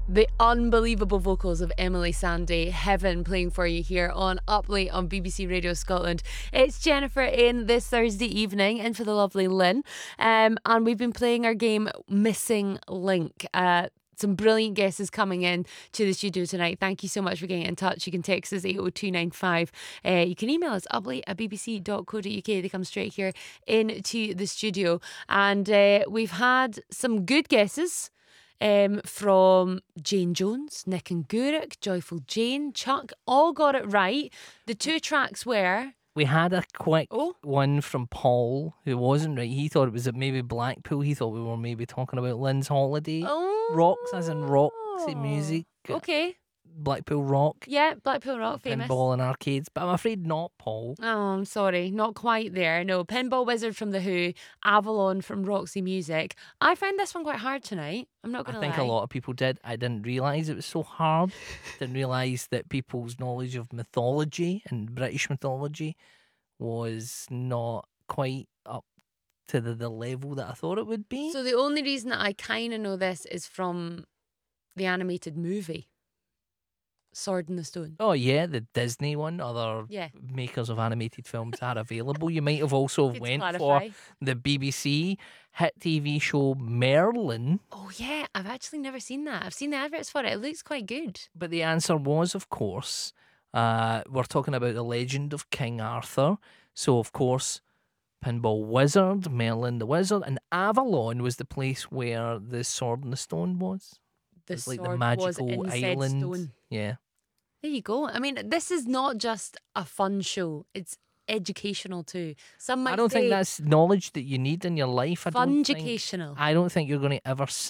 The unbelievable vocals of Emily Sandé, Heaven, playing for you here on Up Late on BBC Radio Scotland. It's Jennifer in this Thursday evening, and for the lovely Lynn. And we've been playing our game Missing Link. Some brilliant guesses coming in to the studio tonight. Thank you so much for getting in touch. You can text us 80295. You can email us uplate@bbc.co.uk. They come straight here into the studio. And we've had some good guesses. From Jane Jones, Nick and Guruk, Joyful Jane, Chuck, all got it right. The two tracks were... We had a quick one from Paul who wasn't right. He thought it was at maybe Blackpool. He thought we were maybe talking about Lynn's holiday. Rocks, as in Roxy Music. Okay. Blackpool Rock. Yeah, Blackpool Rock, famous. Pinball and arcades. But I'm afraid not, Paul. Oh, I'm sorry. Not quite there. No, Pinball Wizard from The Who, Avalon from Roxy Music. I found this one quite hard tonight. I'm not going to lie. I think a lot of people did. I didn't realise it was so hard. Didn't realise that people's knowledge of mythology and British mythology was not quite up to the level that I thought it would be. So the only reason that I kind of know this is from the animated movie. Sword in the Stone. Oh yeah, the Disney one. Other makers of animated films are available. You might have also went for the BBC hit TV show Merlin. Oh yeah, I've actually never seen that. I've seen the adverts for it. It looks quite good. But the answer was, of course, we're talking about the legend of King Arthur. So of course, Pinball Wizard, Merlin the Wizard, and Avalon was the place where the Sword in the Stone was. It's like the magical island. Stone. Yeah. There you go. I mean, this is not just a fun show. It's educational too. Some might I don't think that's knowledge that you need in your life. Fun-educational. I don't think you're going to ever